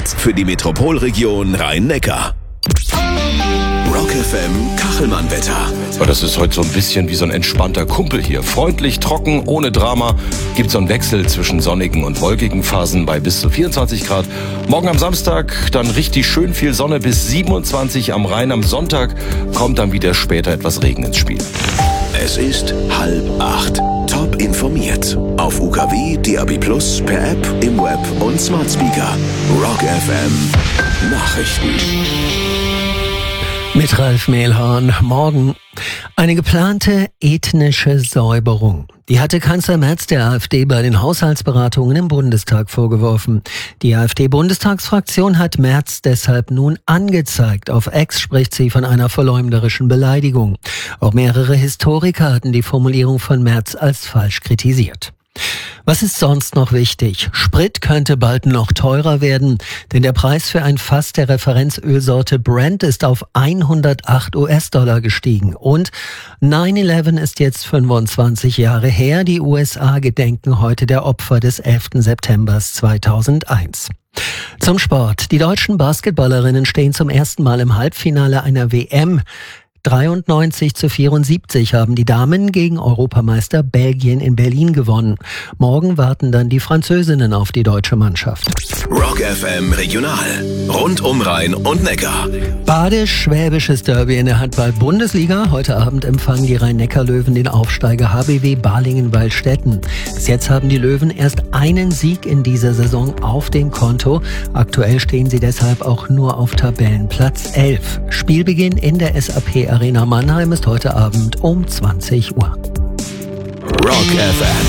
informiert für die Metropolregion Rhein-Neckar. Rock FM Kachelmann-Wetter. Das ist heute so ein bisschen wie so ein entspannter Kumpel hier. Freundlich, trocken, ohne Drama. Gibt so einen Wechsel zwischen sonnigen und wolkigen Phasen bei bis zu 24 Grad. Morgen am Samstag dann richtig schön viel Sonne bis 27 am Rhein. Am Sonntag kommt dann wieder später etwas Regen ins Spiel. Es ist 7:30. Top informiert. Auf UKW, DAB+, per App, im Web und Smart Speaker. Rock FM Nachrichten. Mit Ralf Mehlhorn. Morgen eine geplante ethnische Säuberung. Die hatte Kanzler Merz der AfD bei den Haushaltsberatungen im Bundestag vorgeworfen. Die AfD-Bundestagsfraktion hat Merz deshalb nun angezeigt. Auf X spricht sie von einer verleumderischen Beleidigung. Auch mehrere Historiker hatten die Formulierung von Merz als falsch kritisiert. Was ist sonst noch wichtig? Sprit könnte bald noch teurer werden, denn der Preis für ein Fass der Referenzölsorte Brent ist auf 108 US-Dollar gestiegen. Und 9/11 ist jetzt 25 Jahre her. Die USA gedenken heute der Opfer des 11. September 2001. Zum Sport. Die deutschen Basketballerinnen stehen zum ersten Mal im Halbfinale einer WM. 93:74 haben die Damen gegen Europameister Belgien in Berlin gewonnen. Morgen warten dann die Französinnen auf die deutsche Mannschaft. Rock FM Regional. Rund um Rhein und Neckar. Badisch-Schwäbisches Derby in der Handball-Bundesliga. Heute Abend empfangen die Rhein-Neckar-Löwen den Aufsteiger HBW Balingen-Waldstätten. Bis jetzt haben die Löwen erst einen Sieg in dieser Saison auf dem Konto. Aktuell stehen sie deshalb auch nur auf Tabellenplatz 11. Spielbeginn in der SAP Arena Mannheim ist heute Abend um 20 Uhr. Rock FM.